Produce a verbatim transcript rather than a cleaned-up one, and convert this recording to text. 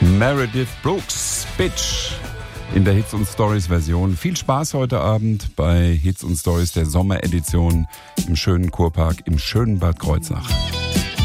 Meredith Brooks, Bitch, in der Hits und Stories Version. Viel Spaß heute Abend bei Hits und Stories der Sommeredition im schönen Kurpark im schönen Bad Kreuznach.